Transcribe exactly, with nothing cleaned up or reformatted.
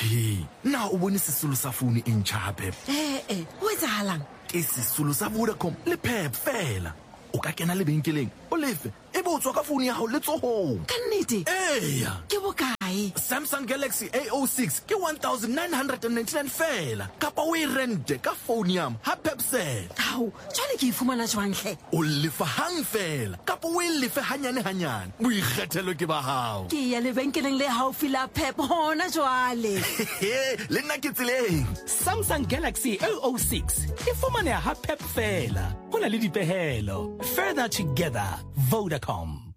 Hey, na o bone sesolo sa phone e ntjha Pep. Eh eh, ho etsahalang? Ke sesolo sa Vodacom le Pep fela. O ka kena lebenkeleng, o lefe, e bo tswa ka phone ya hao le tsohong. Ka nnete? Eya. Ke bokae? Samsung Galaxy A O six ke one thousand nine hundred ninety-nine fela. Kapa o e rente ka phone yam ha Pep Cell. Hao, jwale ke ifumana jwang hle? O lefa hang fela. Kapa o e lefe hanyane hanyane. Boikgethelo ke ba hao. Ke ya lebenkeleng le haufi la Pep hona jwale. Le nna ke tseleng. Samsung Galaxy A O six e fumaneha ha Pep fela. Ho na le dipehelo. Further together, Vodacom.